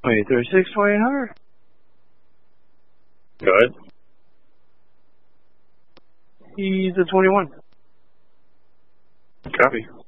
Wait, 36, 2800. Go ahead. He's a 21. Copy.